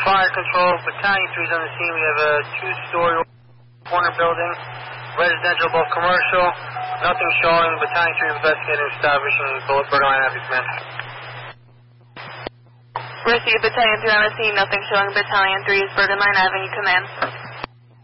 Fire control, Battalion 3 is on the scene. We have a 2-story corner building, residential, both commercial. Nothing showing. Battalion 3 investigating, establishing Burger Line Avenue, command. Received, Battalion 3 on the scene. Nothing showing. Battalion 3 is Burger Line Avenue, command.